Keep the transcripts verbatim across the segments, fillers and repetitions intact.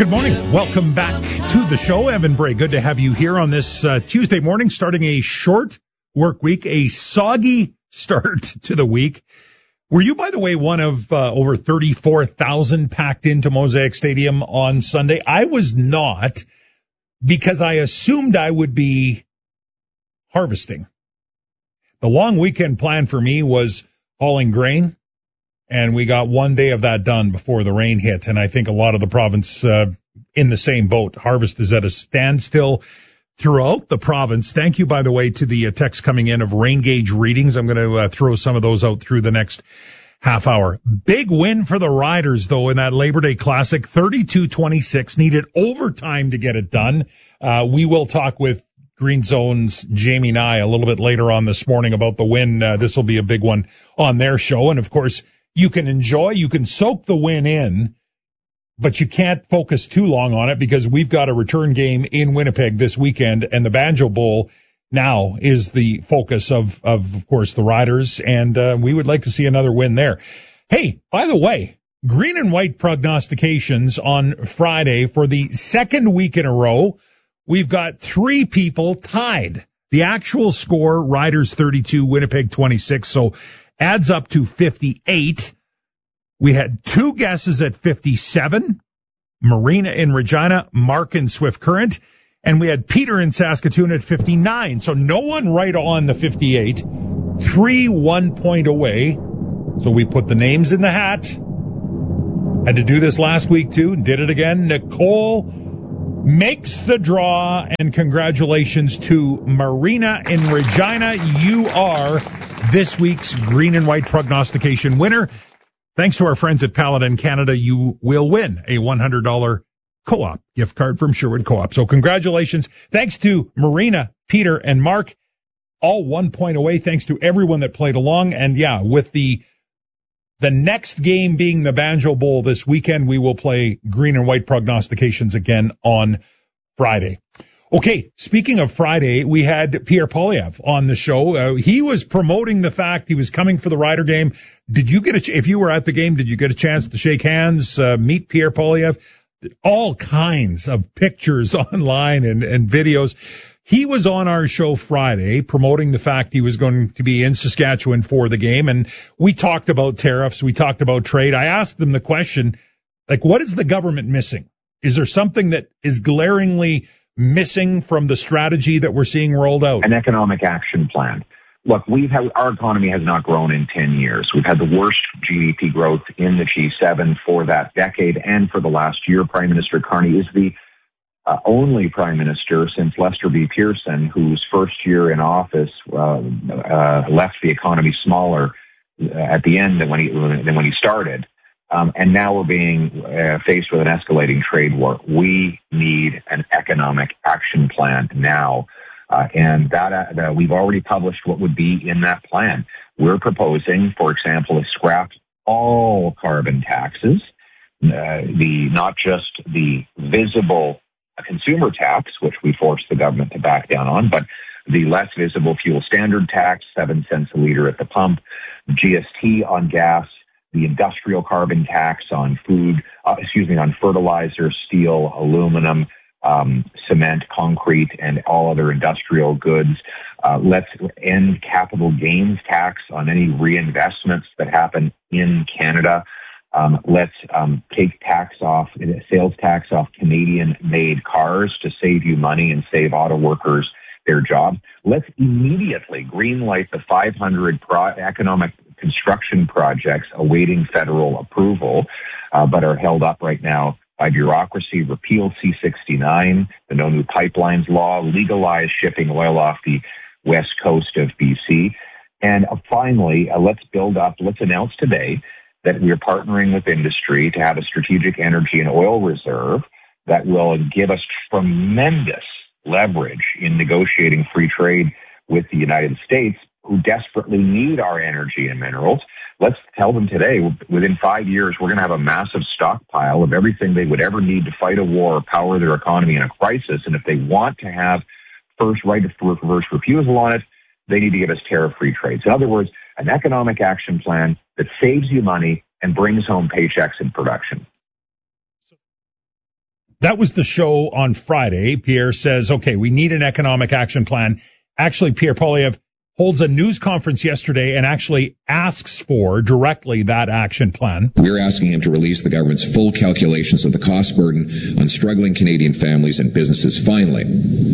Good morning. Welcome back to the show. Evan Bray, good to have you here on this uh, Tuesday morning, starting a short work week, a soggy start to the week. Were you, by the way, one of uh, over thirty-four thousand packed into Mosaic Stadium on Sunday? I was not, because I assumed I would be harvesting. The long weekend plan for me was hauling grain, and we got one day of that done before the rain hit. And I think a lot of the province uh, in the same boat. Harvest is at a standstill throughout the province. Thank you, by the way, to the uh, text coming in of rain gauge readings. I'm going to uh, throw some of those out through the next half hour. Big win for the Riders, though, in that Labor Day Classic. thirty-two twenty-six, needed overtime to get it done. Uh, we will talk with Green Zone's Jamie Nye a little bit later on this morning about the win. Uh, this will be a big one on their show. And, of course, you can enjoy, you can soak the win in, but you can't focus too long on it because we've got a return game in Winnipeg this weekend, and the Banjo Bowl now is the focus of, of, of course, the Riders, and uh, we would like to see another win there. Hey, by the way, green and white prognostications on Friday for the second week in a row. We've got three people tied. The actual score, Riders thirty-two, Winnipeg twenty-six, so adds up to fifty-eight. We had two guesses at fifty-seven, Marina in Regina, Mark in Swift Current, and we had Peter in Saskatoon at fifty-nine. So no one right on the fifty-eight, three one point away. So we put the names in the hat. Had to do this last week too, did it again. Nicole makes the draw, and congratulations to Marina in Regina. You are this week's green and white prognostication winner. Thanks to our friends at Paladin Canada, you will win a one hundred dollars Co-op gift card from Sherwood Co-op. So congratulations. Thanks to Marina, Peter, and Mark. All one point away. Thanks to everyone that played along. And yeah, with the the next game being the Banjo Bowl this weekend, we will play green and white prognostications again on Friday. Okay, speaking of Friday, we had Pierre Poilievre on the show. Uh, he was promoting the fact he was coming for the Rider game. Did you get a, ch- if you were at the game, did you get a chance to shake hands, uh, meet Pierre Poilievre? All kinds of pictures online and, and videos. He was on our show Friday promoting the fact he was going to be in Saskatchewan for the game. And we talked about tariffs. We talked about trade. I asked him the question, like, what is the government missing? Is there something that is glaringly missing from the strategy that we're seeing rolled out? An economic action plan. Look, we've had, our economy has not grown in ten years. We've had the worst G D P growth in the G seven for that decade and for the last year. Prime Minister Carney is the uh, only prime minister since Lester B. Pearson, whose first year in office uh, uh, left the economy smaller at the end than when he, than when he started. Um, and now we're being uh, faced with an escalating trade war. We need an economic action plan now. Uh, and that uh, we've already published what would be in that plan. We're proposing, for example, to scrap all carbon taxes, uh, the not just the visible consumer tax, which we forced the government to back down on, but the less visible fuel standard tax, seven cents a liter at the pump, G S T on gas, the industrial carbon tax on food, uh, excuse me, on fertilizer, steel, aluminum, um, cement, concrete, and all other industrial goods. Uh, let's end capital gains tax on any reinvestments that happen in Canada. Um, let's um, take tax off, sales tax off Canadian-made cars to save you money and save auto workers their jobs. Let's immediately greenlight the five hundred pro- economic construction projects awaiting federal approval, uh, but are held up right now by bureaucracy. Repeal C sixty-nine, the No New Pipelines law, legalize shipping oil off the west coast of B C. And uh, finally, uh, let's build up, let's announce today that we're partnering with industry to have a strategic energy and oil reserve that will give us tremendous leverage in negotiating free trade with the United States, who desperately need our energy and minerals. Let's tell them today, within five years, we're going to have a massive stockpile of everything they would ever need to fight a war or power their economy in a crisis. And if they want to have first right of reverse refusal on it, they need to give us tariff-free trades. In other words, an economic action plan that saves you money and brings home paychecks and production. That was the show on Friday. Pierre says, okay, we need an economic action plan. Actually, Pierre Poilievre holds a news conference yesterday and actually asks for directly that action plan. We're asking him to release the government's full calculations of the cost burden on struggling Canadian families and businesses. Finally,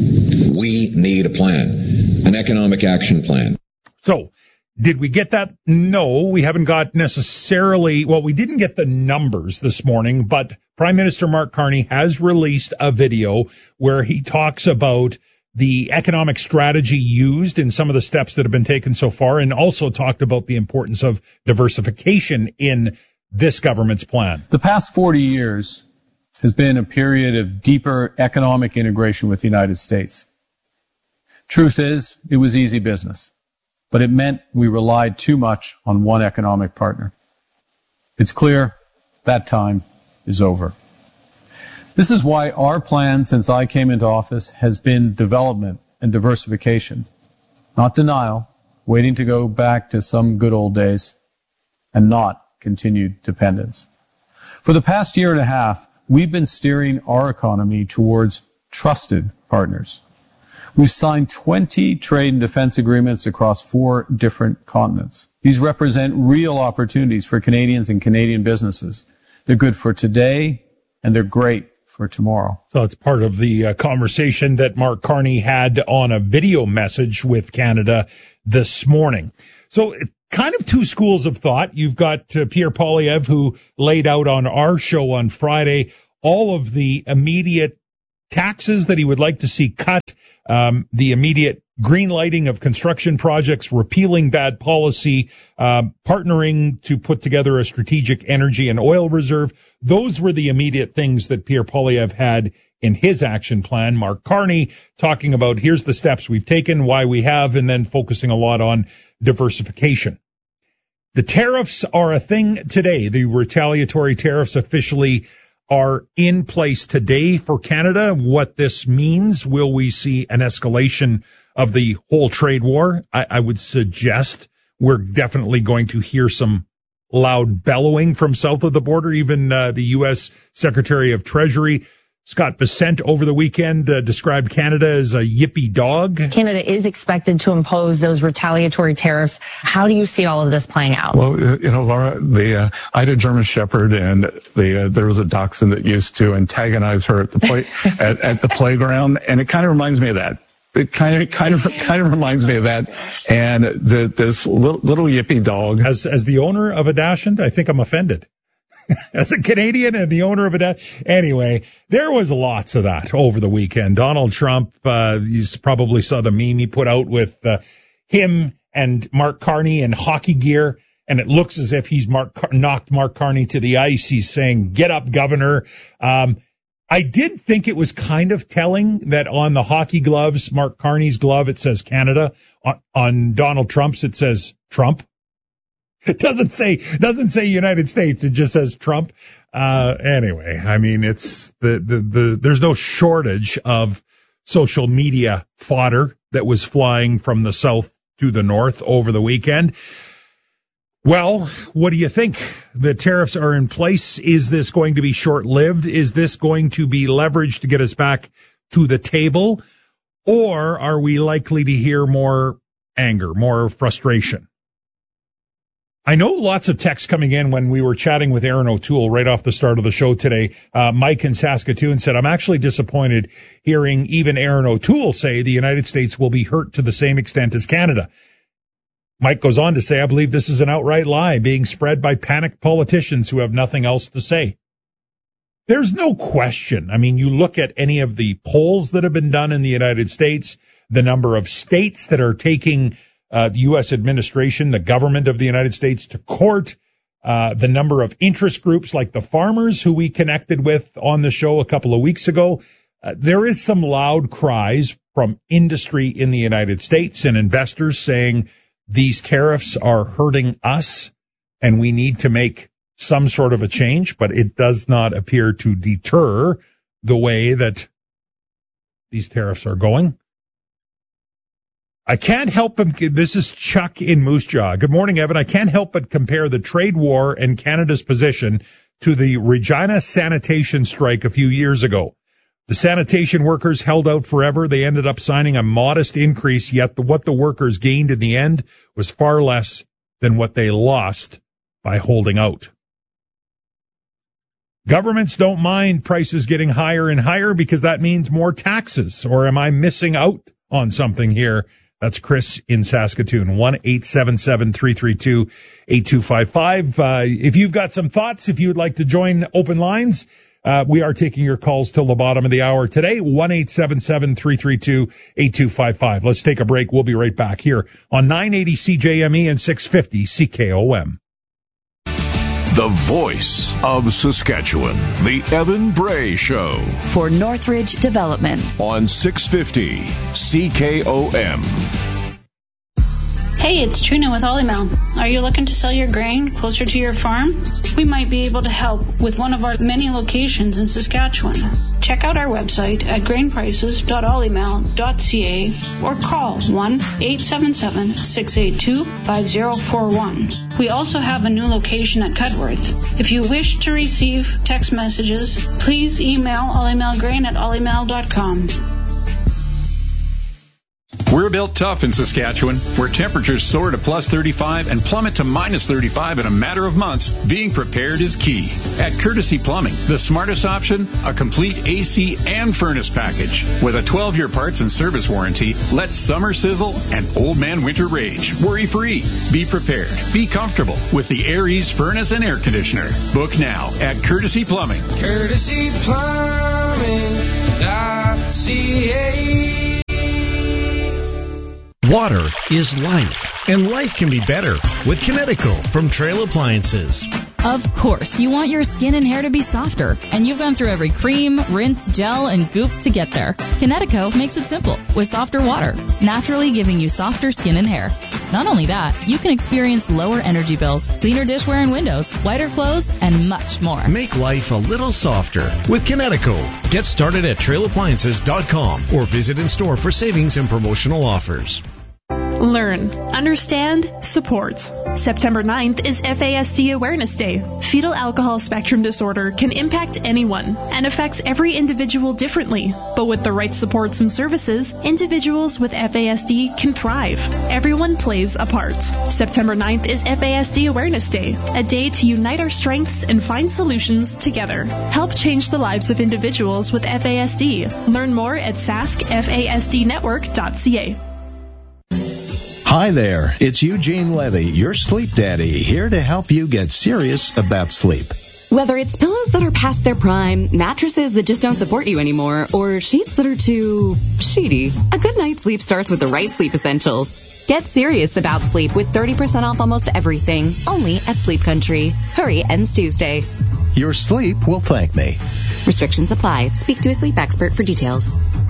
we need a plan, an economic action plan. So, did we get that? No, we haven't got necessarily, well, we didn't get the numbers this morning, but Prime Minister Mark Carney has released a video where he talks about the economic strategy used in some of the steps that have been taken so far, and also talked about the importance of diversification in this government's plan. The past forty years has been a period of deeper economic integration with the United States. Truth is, it was easy business, but it meant we relied too much on one economic partner. It's clear that time is over. This is why our plan since I came into office has been development and diversification, not denial, waiting to go back to some good old days, and not continued dependence. For the past year and a half, we've been steering our economy towards trusted partners. We've signed twenty trade and defense agreements across four different continents. These represent real opportunities for Canadians and Canadian businesses. They're good for today, and they're great for tomorrow. So it's part of the uh, conversation that Mark Carney had on a video message with Canada this morning. So kind of two schools of thought. You've got uh, Pierre Poilievre, who laid out on our show on Friday all of the immediate taxes that he would like to see cut, um, the immediate green lighting of construction projects, repealing bad policy, um, partnering to put together a strategic energy and oil reserve. Those were the immediate things that Pierre Poilievre had in his action plan. Mark Carney talking about here's the steps we've taken, why we have, and then focusing a lot on diversification. The tariffs are a thing today. The retaliatory tariffs officially are in place today for Canada. What this means, will we see an escalation of the whole trade war? I, I would suggest we're definitely going to hear some loud bellowing from south of the border. Even uh, the U S Secretary of Treasury, Scott Bessent, over the weekend uh, described Canada as a yippy dog. Canada is expected to impose those retaliatory tariffs. How do you see all of this playing out? Well, you know, Laura, the uh, I had a German Shepherd, and the uh, there was a dachshund that used to antagonize her at the play at, at the playground, and it kind of reminds me of that. It kind of, kind of, kind of reminds me of that. And the, this little, little yippy dog. As as the owner of a dachshund, I think I'm offended. As a Canadian and the owner of a dachshund. Anyway, there was lots of that over the weekend. Donald Trump, uh, you probably saw the meme he put out with uh, him and Mark Carney in hockey gear. And it looks as if he's Mark, knocked Mark Carney to the ice. He's saying, "Get up, governor." Um, I did think it was kind of telling that on the hockey gloves, Mark Carney's glove, it says Canada. On, on Donald Trump's, it says Trump. It doesn't say, doesn't say United States. It just says Trump. Uh, anyway, I mean, it's the, the, the, there's no shortage of social media fodder that was flying from the south to the north over the weekend. Well, what do you think? The tariffs are in place. Is this going to be short-lived? Is this going to be leveraged to get us back to the table? Or are we likely to hear more anger, more frustration? I know lots of texts coming in when we were chatting with Aaron O'Toole right off the start of the show today. Uh, Mike in Saskatoon said, "I'm actually disappointed hearing even Aaron O'Toole say the United States will be hurt to the same extent as Canada." Mike goes on to say, "I believe this is an outright lie being spread by panicked politicians who have nothing else to say." There's no question. I mean, you look at any of the polls that have been done in the United States, the number of states that are taking uh, the U S administration, the government of the United States to court, uh, the number of interest groups like the farmers who we connected with on the show a couple of weeks ago. Uh, there is some loud cries from industry in the United States and investors saying these tariffs are hurting us and we need to make some sort of a change, but it does not appear to deter the way that these tariffs are going. I can't help but, this is Chuck in Moose Jaw. Good morning, Evan. I can't help but compare the trade war and Canada's position to the Regina sanitation strike a few years ago. The sanitation workers held out forever. They ended up signing a modest increase, yet the, what the workers gained in the end was far less than what they lost by holding out. Governments don't mind prices getting higher and higher because that means more taxes. Or am I missing out on something here? That's Chris in Saskatoon, one eight seven seven, three three two, eight two five five. Uh, if you've got some thoughts, if you would like to join open lines, uh, we are taking your calls till the bottom of the hour today, one eight seven seven, three three two, eight two five five. Let's take a break. We'll be right back here on nine eighty C J M E and six fifty C K O M. The voice of Saskatchewan, the Evan Bray Show. For Northridge Developments. On six fifty C K O M. Hey, it's Trina with Olymel. Are you looking to sell your grain closer to your farm? We might be able to help with one of our many locations in Saskatchewan. Check out our website at grain prices dot olymel dot c a or call one eight seven seven, six eight two, five zero four one. We also have a new location at Cudworth. If you wish to receive text messages, please email olymelgrain at olymel dot com. We're built tough in Saskatchewan, where temperatures soar to plus thirty-five and plummet to minus thirty-five in a matter of months. Being prepared is key. At Courtesy Plumbing, the smartest option, a complete A C and furnace package. With a twelve-year parts and service warranty, let summer sizzle and old man winter rage. Worry-free. Be prepared. Be comfortable with the Air Ease furnace and air conditioner. Book now at Courtesy Plumbing. Courtesy Plumbing dot c a. Water is life, and life can be better with Kinetico from Trail Appliances. Of course, you want your skin and hair to be softer, and you've gone through every cream, rinse, gel, and goop to get there. Kinetico makes it simple with softer water, naturally giving you softer skin and hair. Not only that, you can experience lower energy bills, cleaner dishware and windows, whiter clothes, and much more. Make life a little softer with Kinetico. Get started at trail appliances dot com or visit in store for savings and promotional offers. Learn, understand, support. September ninth is F A S D Awareness Day. Fetal alcohol spectrum disorder can impact anyone and affects every individual differently. But with the right supports and services, individuals with F A S D can thrive. Everyone plays a part. September ninth is F A S D Awareness Day, a day to unite our strengths and find solutions together. Help change the lives of individuals with F A S D. Learn more at sask f a s d network dot c a. Hi there, it's Eugene Levy, your sleep daddy, here to help you get serious about sleep. Whether it's pillows that are past their prime, mattresses that just don't support you anymore, or sheets that are too sheety, a good night's sleep starts with the right sleep essentials. Get serious about sleep with thirty percent off almost everything, only at Sleep Country. Hurry, ends Tuesday. Your sleep will thank me. Restrictions apply. Speak to a sleep expert for details.